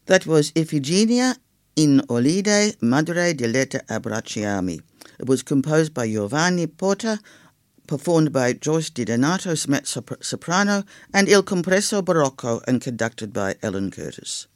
That was Iphigenia in Olide, Madre Diletta Abbracciami. It was composed by Giovanni Porta, performed by Joyce Di Donato, soprano, and Il Compresso Barocco, and conducted by Ellen Curtis.